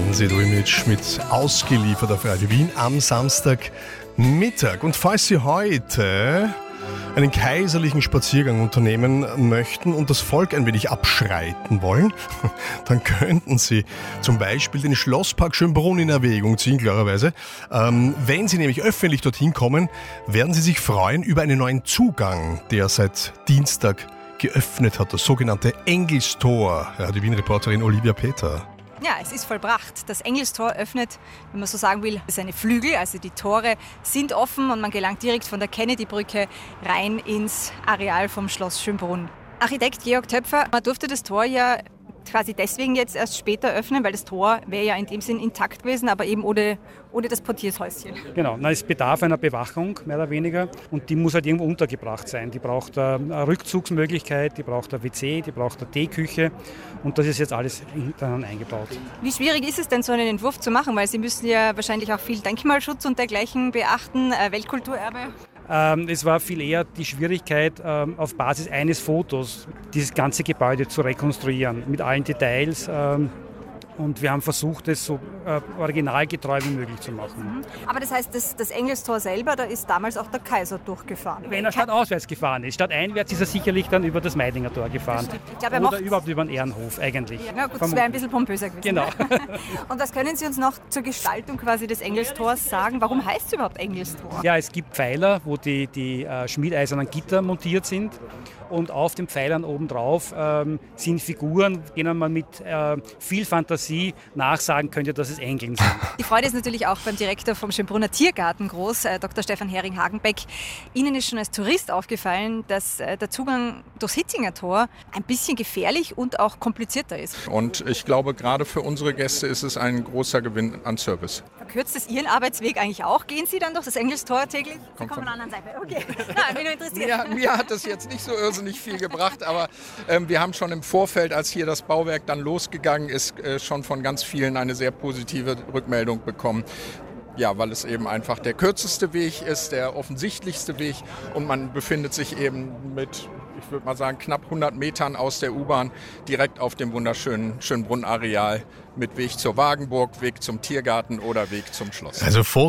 Fernseh-Image mit Ausgeliefert auf Radio Wien am Samstagmittag. Und falls Sie heute einen kaiserlichen Spaziergang unternehmen möchten und das Volk ein wenig abschreiten wollen, dann könnten Sie zum Beispiel den Schlosspark Schönbrunn in Erwägung ziehen, klarerweise. Wenn Sie nämlich öffentlich dorthin kommen, werden Sie sich freuen über einen neuen Zugang, der seit Dienstag geöffnet hat, das sogenannte Engelstor. Ja, die Wien-Reporterin Olivia Peter. Ja, es ist vollbracht. Das Engelstor öffnet, wenn man so sagen will, seine Flügel. Also die Tore sind offen und man gelangt direkt von der Kennedy-Brücke rein ins Areal vom Schloss Schönbrunn. Architekt Georg Töpfer, man durfte das Tor ja quasi deswegen jetzt erst später öffnen, weil das Tor wäre ja in dem Sinn intakt gewesen, aber eben ohne das Portiershäuschen. Genau, es bedarf einer Bewachung, mehr oder weniger, und die muss halt irgendwo untergebracht sein. Die braucht eine Rückzugsmöglichkeit, die braucht ein WC, die braucht eine Teeküche, und das ist jetzt alles dann eingebaut. Wie schwierig ist es denn, so einen Entwurf zu machen? Weil Sie müssen ja wahrscheinlich auch viel Denkmalschutz und dergleichen beachten, Weltkulturerbe. Es war viel eher die Schwierigkeit, auf Basis eines Fotos dieses ganze Gebäude zu rekonstruieren, mit allen Details. Und wir haben versucht, es so originalgetreu wie möglich zu machen. Aber das heißt, das Engelstor selber, da ist damals auch der Kaiser durchgefahren. Wenn er stadtauswärts gefahren ist. Stadteinwärts ist er sicherlich dann über das Meidinger Tor gefahren. Ich glaube, oder überhaupt über den Ehrenhof eigentlich. Ja, gut, das wäre ein bisschen pompöser gewesen. Genau. Und was können Sie uns noch zur Gestaltung quasi des Engelstors sagen? Warum heißt es überhaupt Engelstor? Ja, es gibt Pfeiler, wo die schmiedeisernen Gitter montiert sind. Und auf den Pfeilern obendrauf sind Figuren, denen man mit viel Fantasie nachsagen könnte, dass es Engeln sind. Die Freude ist natürlich auch beim Direktor vom Schönbrunner Tiergarten groß, Dr. Stefan Hering-Hagenbeck. Ihnen ist schon als Tourist aufgefallen, dass der Zugang durchs Hitzinger Tor ein bisschen gefährlich und auch komplizierter ist. Und ich glaube, gerade für unsere Gäste ist es ein großer Gewinn an Service. Verkürzt es Ihren Arbeitsweg eigentlich auch? Gehen Sie dann durch das Engelstor täglich? Sie kommen von der anderen Seite. Okay. Na, bin nur interessiert. Mir hat das jetzt nicht so irrsinnig viel gebracht, aber wir haben schon im Vorfeld, als hier das Bauwerk dann losgegangen ist, schon von ganz vielen eine sehr positive Rückmeldung bekommen. Ja, weil es eben einfach der kürzeste Weg ist, der offensichtlichste Weg, und man befindet sich eben mit, ich würde mal sagen, knapp 100 Metern aus der U-Bahn direkt auf dem wunderschönen Schönbrunn-Areal mit Weg zur Wagenburg, Weg zum Tiergarten oder Weg zum Schloss. Also